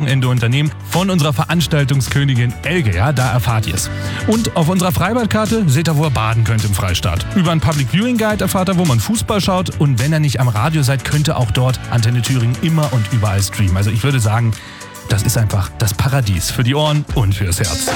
Wochenende unternehmen. Von unserer Veranstaltungskönigin Elke, ja, da erfahrt ihr es. Und auf unserer Freibadkarte seht ihr, wo ihr baden könnt im Freistaat. Über einen Public Viewing Guide erfahrt ihr, wo man Fußball schaut. Und wenn ihr nicht am Radio seid, könnt ihr auch dort Antenne Thüringen immer und überall streamen. Also ich würde sagen, das ist einfach das Paradies für die Ohren und fürs Herz.